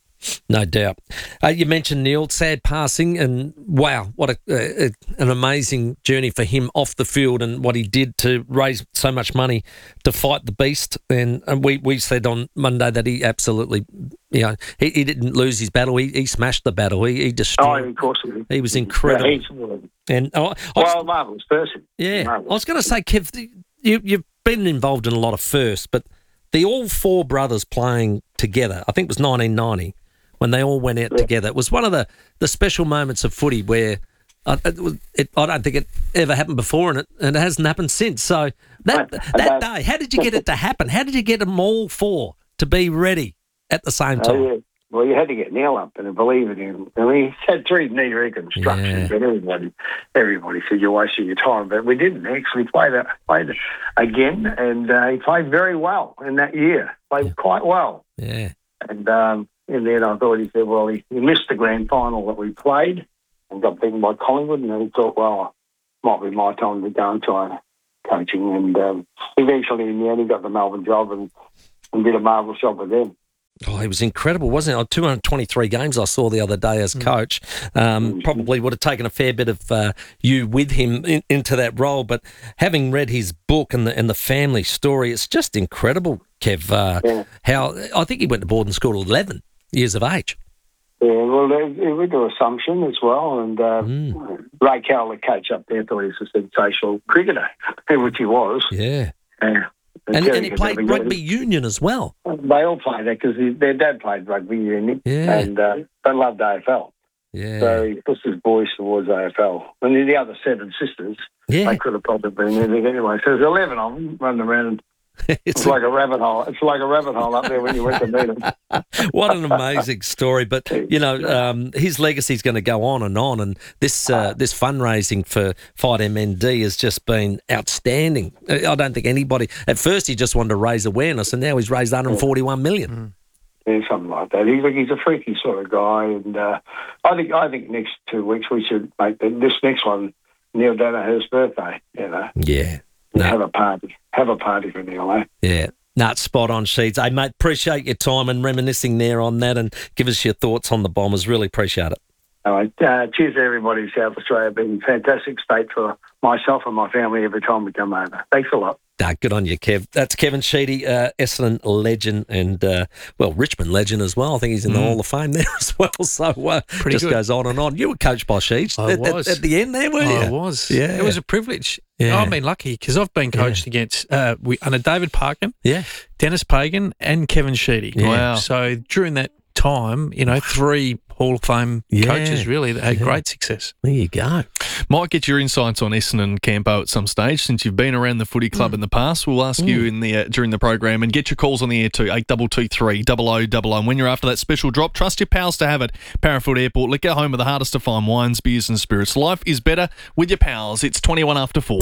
No doubt. Uh, you mentioned Neil, sad passing, and wow, what a, uh, an amazing journey for him off the field and what he did to raise so much money to fight the beast. And, and we, we said on Monday that he absolutely, you know, he, he didn't lose his battle. He, he smashed the battle. He, he destroyed. Oh, of course he did. He was incredible. Yeah, he's, and I, I well, marvellous person. Yeah. Marvellous. I was going to say, Kev, you, you've been involved in a lot of firsts, but the all four brothers playing together, I think it was nineteen ninety, when they all went out yeah. together. It was one of the, the special moments of footy where I, it was, it, I don't think it ever happened before, and it, and it hasn't happened since. So that that day, how did you get it to happen? How did you get them all four to be ready at the same time? Oh, yeah. Well, you had to get Neil up and believe in him. I mean, he had three knee reconstructions, yeah. but everybody, everybody said you're wasting your time. But we didn't. He actually played, a, played again, and uh, he played very well in that year. Played yeah. quite well. Yeah. And um, in the end, I thought he said, well, he, he missed the grand final that we played and got beaten by Collingwood, and he thought, well, it might be my time to go into coaching. And um, eventually, in the end, he got the Melbourne job and, and did a marvellous job with them. Oh, he was incredible, wasn't it? two hundred twenty-three games I saw the other day as coach. Um, probably would have taken a fair bit of uh, you with him in, into that role. But having read his book and the and the family story, it's just incredible, Kev. Uh, yeah. How I think he went to boarding school at eleven years of age. Yeah, well, they, we do Assumption as well, and uh, mm. Ray Carroll, the coach up there, thought he was a sensational cricketer, which he was. Yeah. Yeah. And, and he played rugby union as well. They all played that because their dad played rugby union, yeah. and uh, they loved A F L. Yeah. So he pushed his boys towards A F L. And the other seven sisters, yeah. they could have probably been in it anyway. So there's eleven of them running around. it's, it's like a rabbit hole. It's like a rabbit hole up there when you went to meet them. What an amazing story! But you know, um, his legacy is going to go on and on. And this uh, this fundraising for Fight M N D has just been outstanding. I don't think anybody. At first, he just wanted to raise awareness, and now he's raised one hundred forty-one million. Yeah, something like that. He's he's a freaky sort of guy, and uh, I think I think next two weeks we should make the, this next one Neil Danaher's birthday. You know. Yeah. No. Have a party. Have a party for Neil, eh? Yeah. No, it's spot on, Sheeds. Hey, mate, appreciate your time and reminiscing there on that, and give us your thoughts on the Bombers. Really appreciate it. All right. Uh, cheers to everybody in South Australia. Been a fantastic state for myself and my family every time we come over. Thanks a lot. Nah, good on you, Kev. That's Kevin Sheedy, uh, Essendon legend and, uh, well, Richmond legend as well. I think he's in the mm. Hall of Fame there as well. So uh, Pretty just good. goes on and on. You were coached by Sheeds I at, was. At, at the end there, weren't you? I was. Yeah. It was a privilege. Yeah. I've been lucky because I've been coached yeah. against uh, we, under David Parkin, yeah. Dennis Pagan and Kevin Sheedy. Yeah. Wow. So during that time, you know, three Hall of Fame yeah. coaches really that had yeah. great success. There you go. Might get your insights on Essendon Campo at some stage since you've been around the footy club mm. in the past. We'll ask mm. you in the uh, during the program, and get your calls on the air too, eight two two three, double oh double oh. And when you're after that special drop, trust your pals to have it. Parafoot Airport, liquor home of the hardest to find wines, beers and spirits. Life is better with your pals. It's twenty-one after four.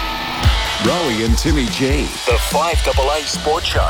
Rowie and Timmy G. The five double A Sports Show.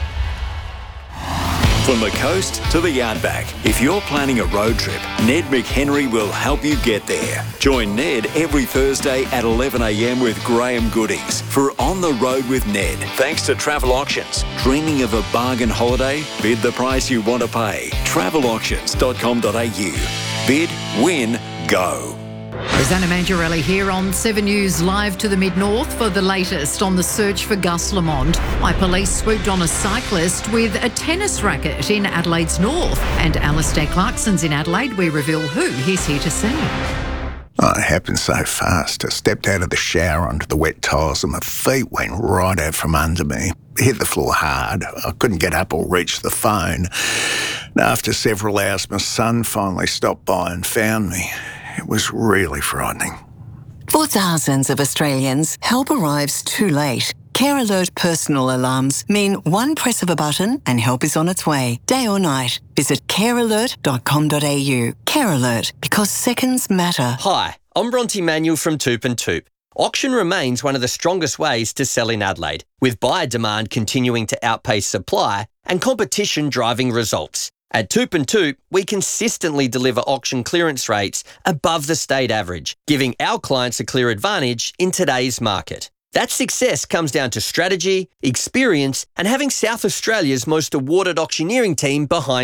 From the coast to the outback, if you're planning a road trip, Ned McHenry will help you get there. Join Ned every Thursday at eleven a m with Graham Goodings for On the Road with Ned. Thanks to Travel Auctions. Dreaming of a bargain holiday? Bid the price you want to pay. travel auctions dot com dot a u. Bid, win, go. Rosanna Mangiarelli here on seven News, live to the Mid-North for the latest on the search for Gus Lamont. My police swooped on a cyclist with a tennis racket in Adelaide's north. And Alistair Clarkson's in Adelaide. We reveal who he's here to see. Oh, it happened so fast. I stepped out of the shower onto the wet tiles and my feet went right out from under me. Hit the floor hard. I couldn't get up or reach the phone. And after several hours, my son finally stopped by and found me. It was really frightening. For thousands of Australians, help arrives too late. Care Alert personal alarms mean one press of a button and help is on its way, day or night. Visit care alert dot com dot a u. Care Alert, because seconds matter. Hi, I'm Bronte Manuel from Toop and Toop. Auction remains one of the strongest ways to sell in Adelaide, with buyer demand continuing to outpace supply and competition driving results. At Toop and Toop, we consistently deliver auction clearance rates above the state average, giving our clients a clear advantage in today's market. That success comes down to strategy, experience, and having South Australia's most awarded auctioneering team behind you.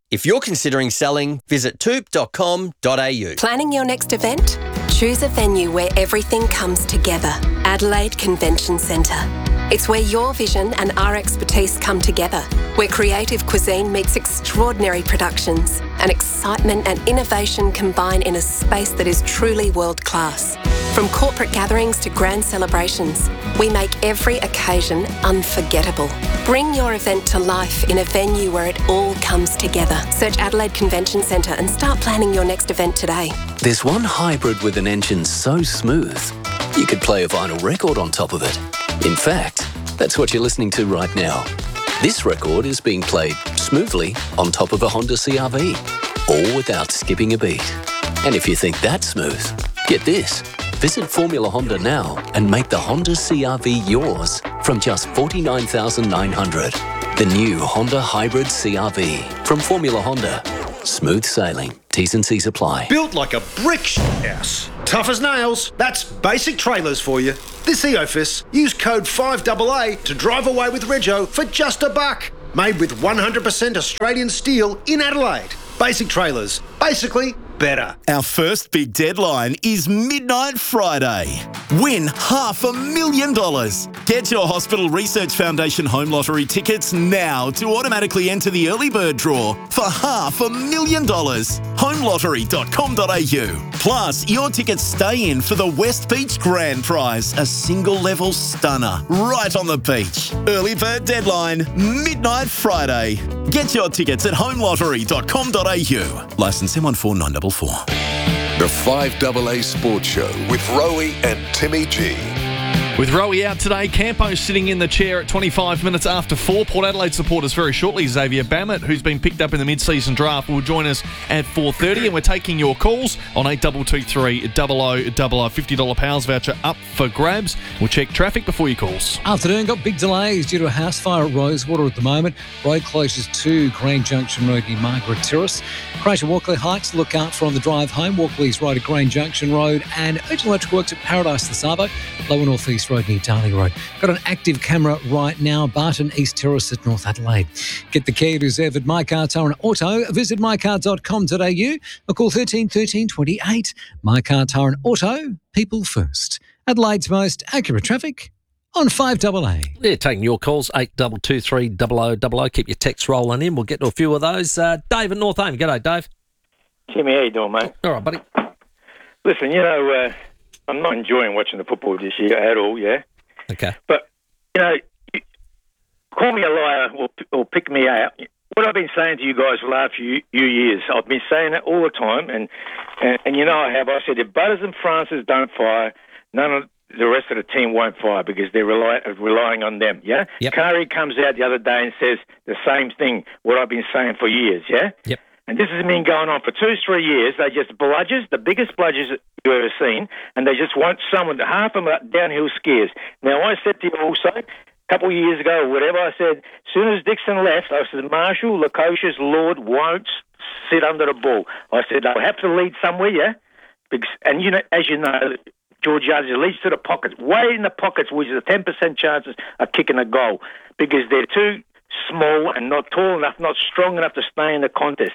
If you're considering selling, visit toop dot com dot a u. Planning your next event? Choose a venue where everything comes together. Adelaide Convention Centre. It's where your vision and our expertise come together, where creative cuisine meets extraordinary productions and excitement and innovation combine in a space that is truly world-class. From corporate gatherings to grand celebrations, we make every occasion unforgettable. Bring your event to life in a venue where it all comes together. Search Adelaide Convention Centre and start planning your next event today. There's one hybrid with an engine so smooth, you could play a vinyl record on top of it. In fact, that's what you're listening to right now. This record is being played smoothly on top of a Honda C R V, all without skipping a beat. And if you think that's smooth, get this. Visit Formula Honda now and make the Honda C R V yours from just forty-nine thousand nine hundred dollars. The new Honda Hybrid C R V from Formula Honda. Smooth sailing. T's and C's apply. Built like a brick house. Tough as nails. That's Basic Trailers for you. This Eofus, use code five A A to drive away with Rego for just a buck. Made with one hundred percent Australian steel in Adelaide. Basic Trailers. Basically better. Our first big deadline is Midnight Friday. Win half a million dollars. Get your Hospital Research Foundation Home Lottery tickets now to automatically enter the early bird draw for half a million dollars. home lottery dot com dot a u. Plus, your tickets stay in for the West Beach Grand Prize, a single level stunner right on the beach. Early bird deadline, Midnight Friday. Get your tickets at home lottery dot com dot a u. Licence M one four nine four four. The five A A Sports Show with Rowie and Timmy G. With Rowie out today, Campo sitting in the chair at twenty-five minutes after four. Port Adelaide supporters very shortly. Xavier Bammett, who's been picked up in the mid-season draft, will join us at four thirty, and we're taking your calls on eight two two three, double oh double oh. fifty dollars Powers voucher up for grabs. We'll check traffic before your calls. Afternoon, got big delays due to a house fire at Rosewater at the moment. Road closures to Grand Junction Road near Margaret Terrace. Crash at Walkley Heights, look out for on the drive home. Walkley's right at Grand Junction Road, and urgent electrical works at Paradise the Savo, Lower North East Road near Darling Road. Got an active camera right now, Barton East Terrace at North Adelaide. Get the key reserved at My Car Tire and Auto. Visit my car dot com dot a u or call thirteen thirteen twenty-eight. My Car Tire and Auto, people first. Adelaide's most accurate traffic on five A A. Yeah, taking your calls, eight two two three, double oh double oh. Keep your texts rolling in. We'll get to a few of those. Uh, Dave at North Home. G'day, Dave. Timmy, how you doing, mate? All right, buddy. Listen, you know, uh, I'm not enjoying watching the football this year at all, yeah? Okay. But, you know, you call me a liar or, or pick me out. What I've been saying to you guys for the last few, few years, I've been saying it all the time, and, and, and you know I have. I said if Butters and Francis don't fire, none of the rest of the team won't fire because they're rely, relying on them, yeah? Yep. Kari comes out the other day and says the same thing, what I've been saying for years, yeah? Yep. And this has been going on for two, three years. They just bludgers, the biggest bludgers you've ever seen, and they just want someone, half of them are downhill skiers. Now, I said to you also, a couple of years ago or whatever, I said, as soon as Dixon left, I said, Marshall, Lukosius, Lord won't sit under the ball. I said, they'll have to lead somewhere, yeah? Because, and, you know, as you know, George Yardley leads to the pockets, way in the pockets, which is a ten percent chances of kicking a goal because they're too small and not tall enough, not strong enough to stay in the contest.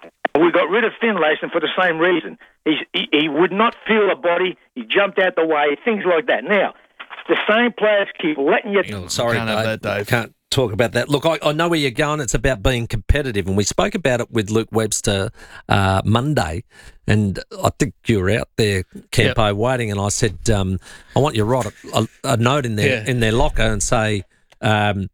We got rid of Finlayson for the same reason. He's, he, he would not feel a body. He jumped out the way, things like that. Now, the same players keep letting you... Oh, sorry, Can't have that, Dave. Can't talk about that. Look, I, I know where you're going. It's about being competitive, and we spoke about it with Luke Webster uh, Monday, and I think you were out there, Campo, yep. waiting, and I said, um, I want you to write a, a note in their, yeah. in their locker and say... Um,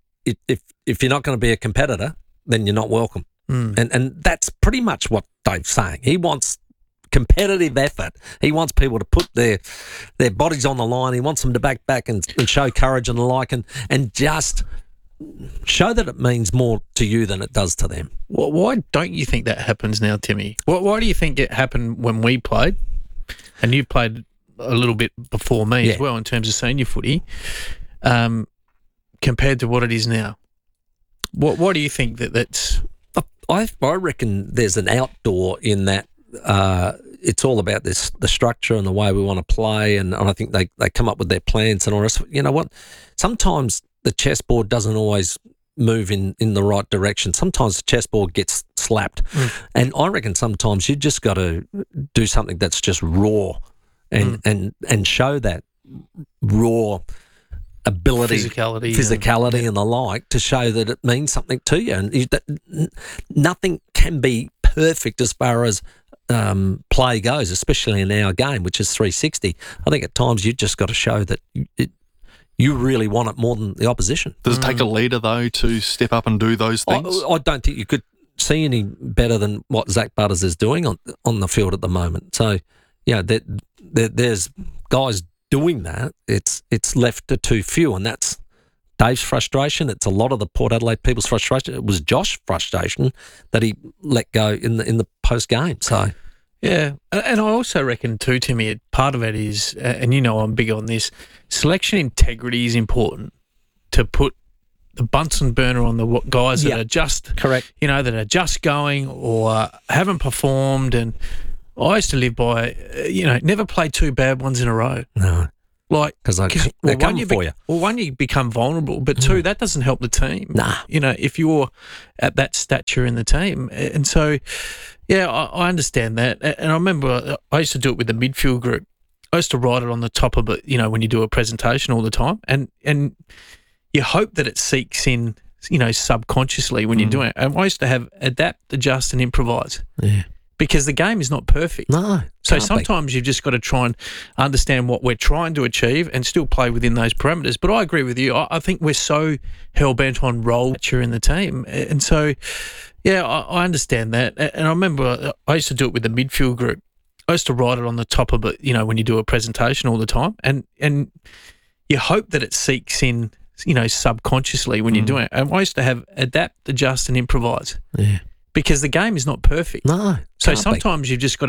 If if you're not going to be a competitor, then you're not welcome. Mm. And and that's pretty much what Dave's saying. He wants competitive effort. He wants people to put their their bodies on the line. He wants them to back back and, and show courage and the like, and, and just show that it means more to you than it does to them. Well, why don't you think that happens now, Timmy? Why, why do you think it happened when we played? And you played a little bit before me yeah. as well in terms of senior footy. Um, compared to what it is now. What Why do you think that that's... I, I reckon there's an outdoor in that uh, it's all about this the structure and the way we want to play, and, and I think they, they come up with their plans and all the rest. You know what? Sometimes the chessboard doesn't always move in, in the right direction. Sometimes the chessboard gets slapped. Mm. And I reckon sometimes you just got to do something that's just raw and, mm. and, and show that raw ability, physicality, physicality and, and the like to show that it means something to you. And you, that, nothing can be perfect as far as um, play goes, especially in our game, which is three sixty. I think at times you just got to show that it, you really want it more than the opposition. Does it take a leader, though, to step up and do those things? I, I don't think you could see any better than what Zach Butters is doing on on the field at the moment. So, yeah, there, there, there's guys doing that. It's it's left to too few, and that's Dave's frustration. It's a lot of the Port Adelaide people's frustration. It was Josh's frustration that he let go in the in the post game. So, yeah, and I also reckon too, Timmy, part of it is, and you know I'm big on this, selection integrity is important to put the Bunsen burner on the guys that yep. are just correct, you know, that are just going or haven't performed. And I used to live by, you know, never play two bad ones in a row. No. Like, because they're well, coming you for be, you. Well, one, you become vulnerable, but two, Mm. that doesn't help the team. Nah. You know, if you're at that stature in the team. And so, yeah, I, I understand that. And I remember I used to do it with the midfield group. I used to write it on the top of it, you know, when you do a presentation all the time. And and you hope that it seeks in, you know, subconsciously when Mm. you're doing it. And I used to have adapt, adjust, and improvise. Yeah. Because the game is not perfect. No. So can't sometimes be. you've just got to try and understand what we're trying to achieve and still play within those parameters. But I agree with you. I, I think we're so hell-bent on role in the team. And so, yeah, I, I understand that. And I remember I used to do it with the midfield group. I used to write it on the top of it, you know, when you do a presentation all the time. And and you hope that it seeks in, you know, subconsciously when Mm. you're doing it. And I used to have adapt, adjust, and improvise. Yeah. Because the game is not perfect. No. So can't be. sometimes you've just got to